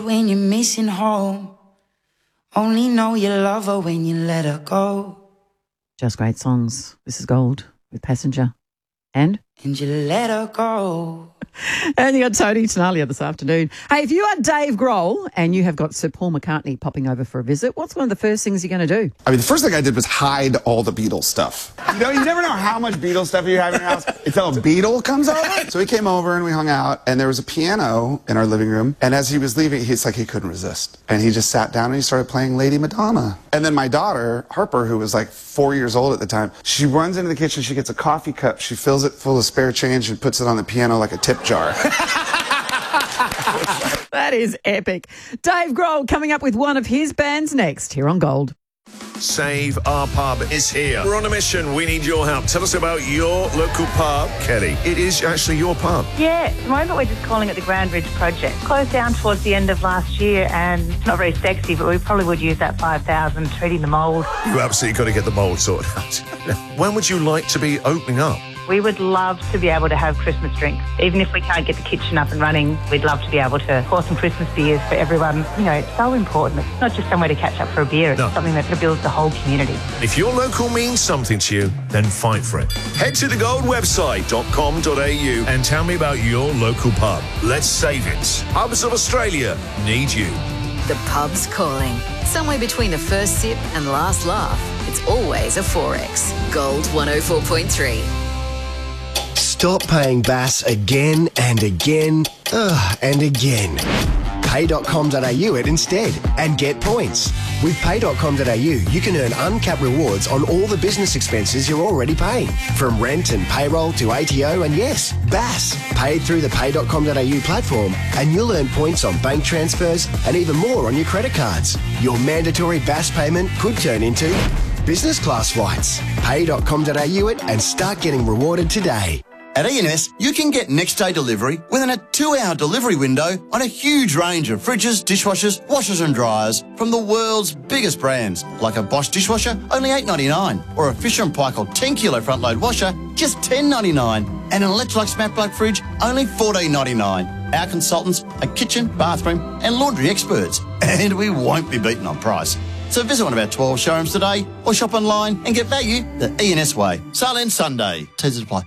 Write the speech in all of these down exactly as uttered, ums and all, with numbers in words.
When you're missing home, only know you love her when you let her go. Just great songs. This is Gold with Passenger. And? And you let her go. And you got Tony Tenalia this afternoon. Hey, if you are Dave Grohl and you have got Sir Paul McCartney popping over for a visit, what's one of the first things you're going to do? I mean, the first thing I did was hide all the Beatles stuff. You know, you never know how much Beatles stuff you have in your house until a Beatle comes over. So he came over and we hung out, and there was a piano in our living room. And as he was leaving, he's like, he couldn't resist. And he just sat down and he started playing Lady Madonna. And then my daughter, Harper, who was like four years old at the time, she runs into the kitchen, she gets a coffee cup, she fills it full of spare change and puts it on the piano like a tip jar. That is epic. Dave Grohl coming up with one of his bands next here on Gold. Save Our Pub is here. We're on a mission. We need your help. Tell us about your local pub, Kelly. It is actually your pub. Yeah, at the moment we're just calling it the Grand Ridge Project. Closed down towards the end of last year and it's not very sexy, but we probably would use that five thousand treating the mould. You absolutely got to get the mould sorted out. When would you like to be opening up? We would love to be able to have Christmas drinks. Even if we can't get the kitchen up and running, we'd love to be able to pour some Christmas beers for everyone. You know, it's so important. It's not just somewhere to catch up for a beer. It's no. something that builds the whole community. If your local means something to you, then fight for it. Head to the gold website dot com dot a u and tell me about your local pub. Let's save it. Pubs of Australia need you. The pub's calling. Somewhere between the first sip and last laugh, it's always a four X. Gold one oh four point three. Stop paying Bass again and again ugh, and again. pay dot com dot a u it instead and get points. With pay dot com dot a u, you can earn uncapped rewards on all the business expenses you're already paying. From rent and payroll to A T O and, yes, Bass. Paid through the pay dot com dot a u platform and you'll earn points on bank transfers and even more on your credit cards. Your mandatory Bass payment could turn into business class flights. pay dot com dot a u it and start getting rewarded today. At E and S, you can get next-day delivery within a two-hour delivery window on a huge range of fridges, dishwashers, washers and dryers from the world's biggest brands, like a Bosch dishwasher, only eight ninety-nine, or a Fisher and Paykel ten kilo front-load washer, just ten ninety-nine, and an Electrolux Smart Plug fridge, only fourteen ninety-nine. Our consultants are kitchen, bathroom and laundry experts, and we won't be beaten on price. So visit one of our twelve showrooms today or shop online and get value the E and S way. Sale ends Sunday. Teasers apply.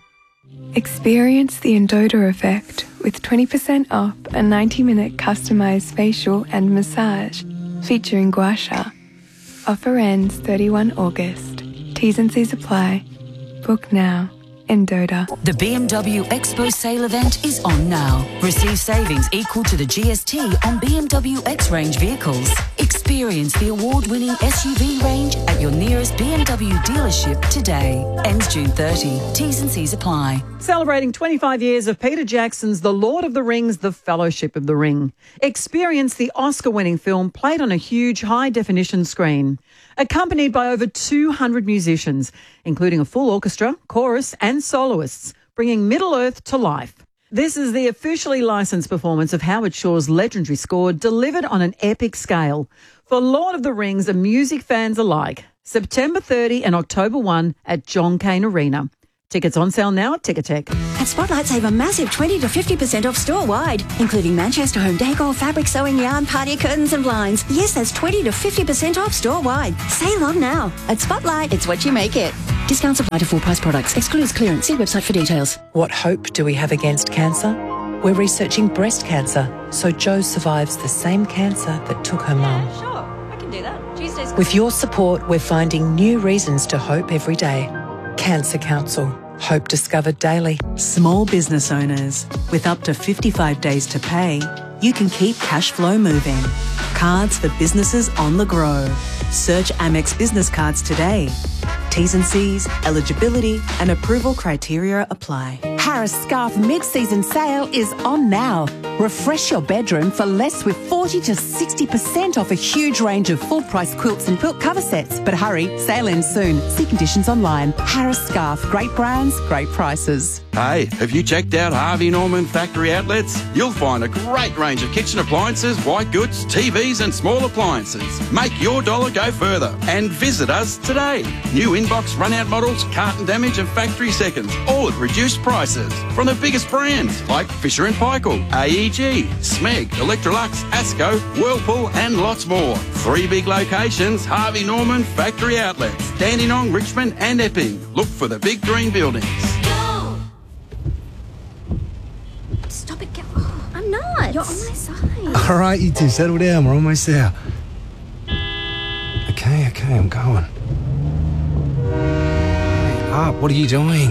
Experience the Endota effect with twenty percent off a ninety minute customised facial and massage featuring gua sha. Offer ends thirty-first August. T's and C's apply. Book now. Endota. The B M W Expo sale event is on now. Receive savings equal to the G S T on B M W X-Range vehicles. Experience the award-winning S U V range at your nearest B M W dealership today. Ends June thirtieth. T's and C's apply. Celebrating twenty-five years of Peter Jackson's The Lord of the Rings, The Fellowship of the Ring. Experience the Oscar-winning film played on a huge high-definition screen, accompanied by over two hundred musicians, including a full orchestra, chorus and soloists, bringing Middle-earth to life. This is the officially licensed performance of Howard Shore's legendary score, delivered on an epic scale. For Lord of the Rings and music fans alike, September thirtieth and October first at John Cain Arena. Tickets on sale now at Ticketek. At Spotlight, save a massive twenty to fifty percent off store-wide, including Manchester home decor, fabric sewing, yarn, party curtains and blinds. Yes, that's twenty to fifty percent off store-wide. Save on now. At Spotlight, it's what you make it. Discounts apply to full-price products. Excludes clearance. See website for details. What hope do we have against cancer? We're researching breast cancer, so Jo survives the same cancer that took her mum. Yeah, sure. I can do that. Tuesday's... With your support, we're finding new reasons to hope every day. Cancer Council. Hope discovered daily. Small business owners, with up to fifty-five days to pay, you can keep cash flow moving. Cards for businesses on the grow. Search Amex Business Cards today. T's and C's, eligibility and approval criteria apply. Harris Scarf mid-season sale is on now. Refresh your bedroom for less with forty to sixty percent off a huge range of full-price quilts and quilt cover sets. But hurry, sale ends soon. See conditions online. Harris Scarf, great brands, great prices. Hey, have you checked out Harvey Norman Factory Outlets? You'll find a great range of kitchen appliances, white goods, T Vs and small appliances. Make your dollar go further and visit us today. New inbox run-out models, carton damage and factory seconds, all at reduced prices. From the biggest brands like Fisher and Paykel, A E G, Smeg, Electrolux, Asco, Whirlpool and lots more. Three big locations, Harvey Norman Factory Outlets, Dandenong, Richmond and Epping. Look for the big green buildings. Stop it, Gal. Oh, I'm not. You're on my side. All right, you two, settle down. We're almost there. Okay, okay, I'm going. Hurry up, what are you doing?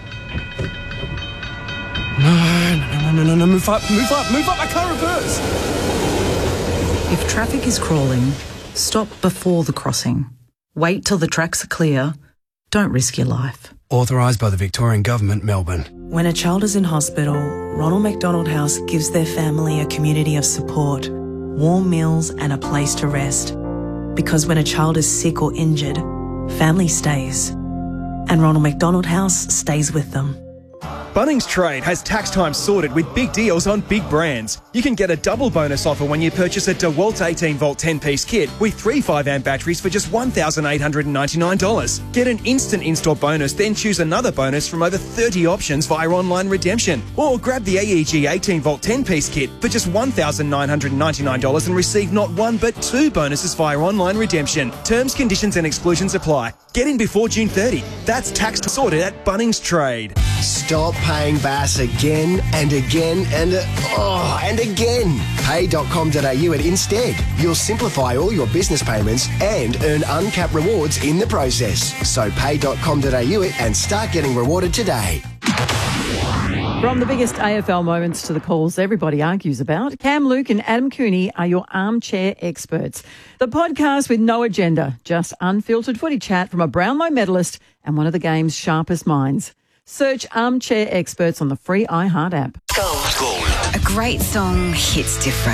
No, no, no, no, no, no, move up, move up, move up, I can't reverse. If traffic is crawling, stop before the crossing. Wait till the tracks are clear. Don't risk your life. Authorised by the Victorian Government, Melbourne. When a child is in hospital, Ronald McDonald House gives their family a community of support, warm meals and a place to rest. Because when a child is sick or injured, family stays. And Ronald McDonald House stays with them. Bunnings Trade has tax time sorted with big deals on big brands. You can get a double bonus offer when you purchase a DeWalt eighteen volt ten piece kit with three five amp batteries for just one thousand eight hundred ninety-nine dollars. Get an instant install bonus, then choose another bonus from over thirty options via online redemption. Or grab the A E G eighteen volt ten piece kit for just one thousand nine hundred ninety-nine dollars and receive not one but two bonuses via online redemption. Terms, conditions and exclusions apply. Get in before June thirtieth. That's tax sorted at Bunnings Trade. Stop paying Bass again and again and uh, oh, and again. pay dot com dot a u at Instead. You'll simplify all your business payments and earn uncapped rewards in the process. So pay dot com dot a u and start getting rewarded today. From the biggest A F L moments to the calls everybody argues about, Cam Luke and Adam Cooney are your armchair experts. The podcast with no agenda, just unfiltered footy chat from a Brownlow medalist and one of the game's sharpest minds. Search Armchair Experts on the free iHeart app. A great song hits different.